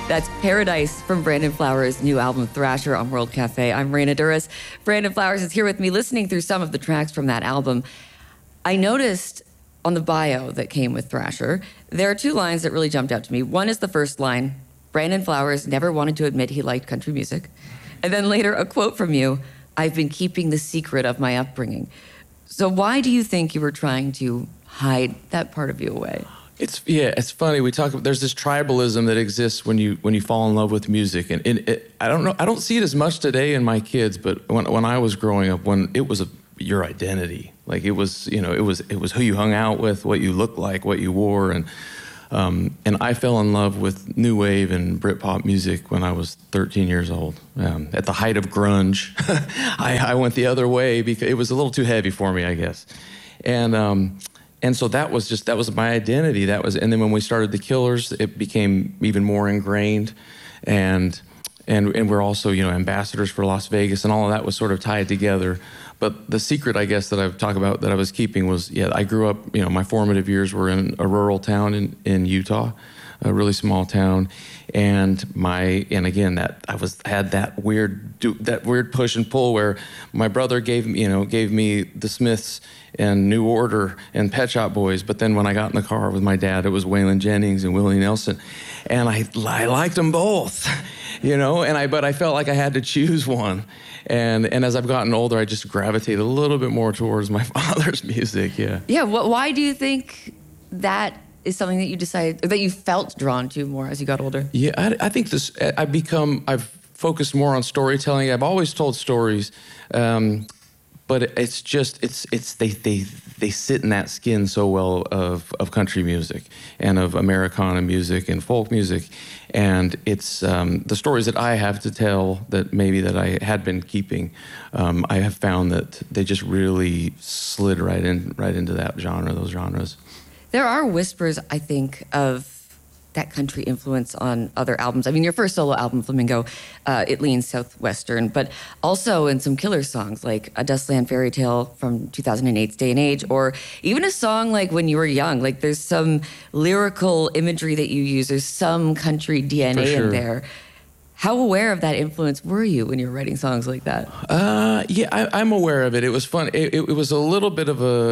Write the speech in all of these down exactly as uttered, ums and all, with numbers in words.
That's Paradise from Brandon Flowers' new album, Thrasher, on World Cafe. I'm Raina Douris. Brandon Flowers is here with me listening through some of the tracks from that album. I noticed on the bio that came with Thrasher, there are two lines that really jumped out to me. One is the first line, Brandon Flowers never wanted to admit he liked country music. And then later, a quote from you, I've been keeping the secret of my upbringing. So why do you think you were trying to hide that part of you away? It's yeah, it's funny. We talk. There's this tribalism that exists when you when you fall in love with music, and it, it, I don't know. I don't see it as much today in my kids, but when when I was growing up, when it was a, your identity, like it was, you know, it was it was who you hung out with, what you looked like, what you wore, and um, and I fell in love with new wave and Britpop music when I was thirteen years old. Um, at the height of grunge, I, I went the other way because it was a little too heavy for me, I guess, and. Um, And so that was just, that was my identity. That was, and then when we started The Killers, it became even more ingrained. And, and, and we're also, you know, ambassadors for Las Vegas, and all of that was sort of tied together. But the secret, I guess, that I've talked about that I was keeping was, yeah, I grew up, you know, my formative years were in a rural town in, in Utah, a really small town. And my, and again, that I was, had that weird, that weird push and pull where my brother gave me, you know, gave me the Smiths and New Order and Pet Shop Boys, but then when I got in the car with my dad, it was Waylon Jennings and Willie Nelson, and I, I liked them both, you know. And I, but I felt like I had to choose one, and and as I've gotten older, I just gravitated a little bit more towards my father's music. Yeah. Yeah. What? Why do you think that is something that you decided, or that you felt drawn to more as you got older? Yeah, I, I think this. I've become. I've focused more on storytelling. I've always told stories. Um, But it's just, it's, it's they, they, they sit in that skin so well of, of country music and of Americana music and folk music. And it's um, the stories that I have to tell that maybe that I had been keeping, um, I have found that they just really slid right in, right into that genre, those genres. There are whispers, I think, of that country influence on other albums. I mean, your first solo album, Flamingo, uh, it leans southwestern, but also in some killer songs like A Dustland Fairy Tale from two thousand eight's Day and Age, or even a song like When You Were Young. Like, there's some lyrical imagery that you use. There's some country D N A For sure. in there. How aware of that influence were you when you were writing songs like that? Uh, yeah, I, I'm aware of it. It was fun. It, it, it was a little bit of a...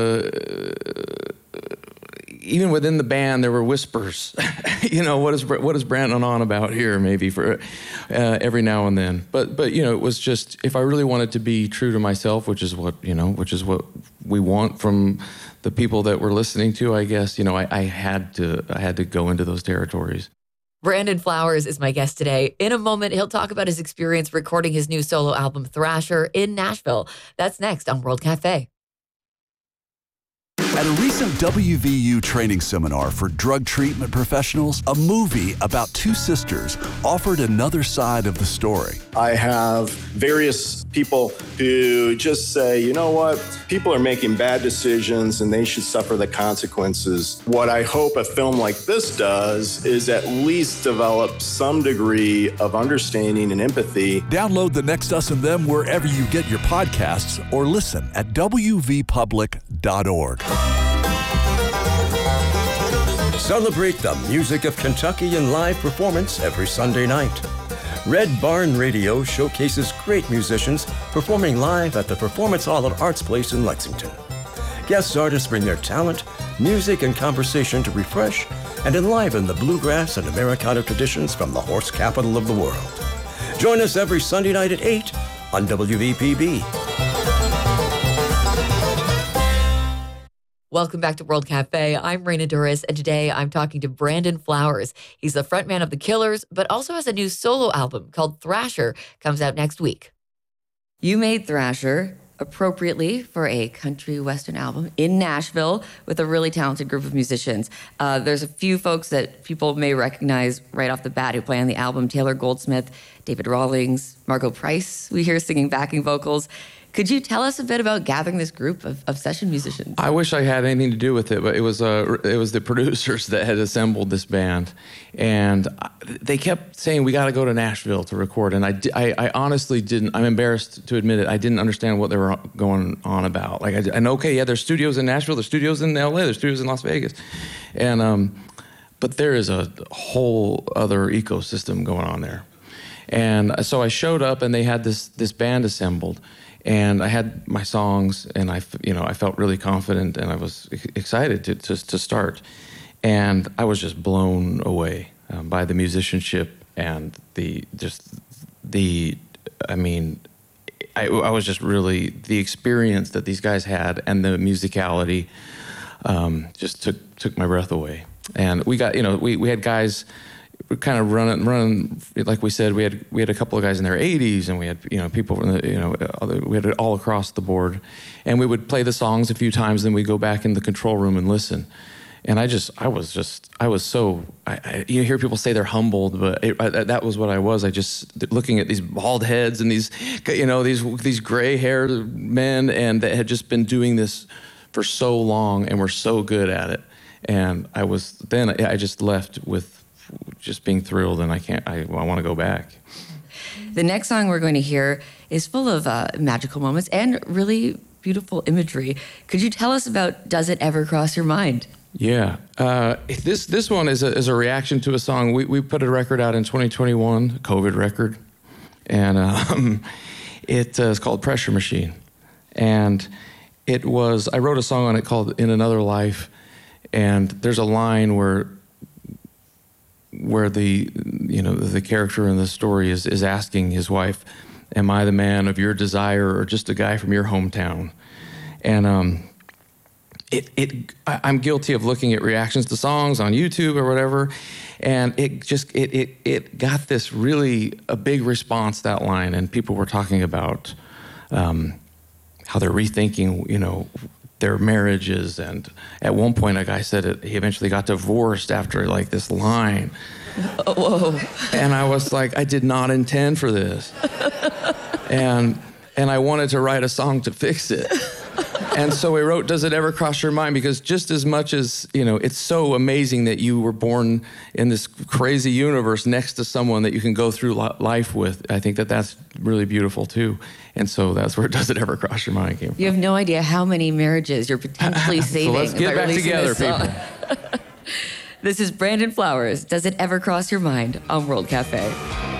Uh, even within the band, there were whispers. You know, what is what is Brandon on about here? Maybe for uh, every now and then. But but you know, it was just, if I really wanted to be true to myself, which is what you know, which is what we want from the people that we're listening to, I guess. You know, I, I had to I had to go into those territories. Brandon Flowers is my guest today. In a moment, he'll talk about his experience recording his new solo album, Thrasher, in Nashville. That's next on World Cafe. At a recent W V U training seminar for drug treatment professionals, a movie about two sisters offered another side of the story. I have various people who just say, you know what, people are making bad decisions and they should suffer the consequences. What I hope a film like this does is at least develop some degree of understanding and empathy. Download The Next Us and Them wherever you get your podcasts or listen at w v public dot org. Celebrate the music of Kentucky in live performance every Sunday night. Red Barn Radio showcases great musicians performing live at the Performance Hall at Arts Place in Lexington. Guest artists bring their talent, music, and conversation to refresh and enliven the bluegrass and Americana traditions from the horse capital of the world. Join us every Sunday night at eight on W V P B. Welcome back to World Cafe. I'm Raina Douris, and today I'm talking to Brandon Flowers. He's the frontman of The Killers, but also has a new solo album called Thrasher, comes out next week. You made Thrasher appropriately for a country western album in Nashville with a really talented group of musicians. Uh, there's a few folks that people may recognize right off the bat who play on the album: Taylor Goldsmith, David Rawlings, Margot Price, we hear singing backing vocals. Could you tell us a bit about gathering this group of, of session musicians? I wish I had anything to do with it, but it was uh, it was the producers that had assembled this band, and they kept saying we got to go to Nashville to record. And I, I, I honestly didn't. I'm embarrassed to admit it. I didn't understand what they were going on about. Like, I, and okay, yeah, there's studios in Nashville, there's studios in L A, there's studios in Las Vegas, and um, but there is a whole other ecosystem going on there. And so I showed up, and they had this this band assembled, and I had my songs, and I, you know, I felt really confident, and I was excited to to, to start, and I was just blown away um, by the musicianship and the just the, I mean, I, I was just really the experience that these guys had, and the musicality um, just took took my breath away. And we got, you know, we we had guys. We kind of running, running, like we said, we had we had a couple of guys in their eighties, and we had, you know, people from the, you know, we had it all across the board, and we would play the songs a few times, then we go back in the control room and listen. And I just, I was just, I was so, I, I, you hear people say they're humbled, but it, I, that was what I was. I just, looking at these bald heads and these, you know, these these gray-haired men, and that had just been doing this for so long, and were so good at it. And I was, then I just left with just being thrilled, and I can't, I, I want to go back. The next song we're going to hear is full of uh, magical moments and really beautiful imagery. Could you tell us about Does It Ever Cross Your Mind? Yeah, uh, this this one is a, is a reaction to a song. We we put a record out in twenty twenty-one, COVID record, and um, it uh, is called Pressure Machine. And it was, I wrote a song on it called In Another Life, and there's a line where where the, you know, the character in the story is, is asking his wife, am I the man of your desire, or just a guy from your hometown? And um, it, it, I, I'm guilty of looking at reactions to songs on YouTube or whatever, and it just, it, it, it got this really, a big response, that line, and people were talking about um, how they're rethinking, you know, their marriages. And at one point, a guy said it, he eventually got divorced after like this line. Whoa. And I was like, I did not intend for this. and and I wanted to write a song to fix it. And so we wrote Does It Ever Cross Your Mind? Because just as much as, you know, it's so amazing that you were born in this crazy universe next to someone that you can go through life with, I think that that's really beautiful too. And so that's where Does It Ever Cross Your Mind came from. You have no idea how many marriages you're potentially saving. So let's get by back together, this people. This is Brandon Flowers. Does It Ever Cross Your Mind on World Cafe?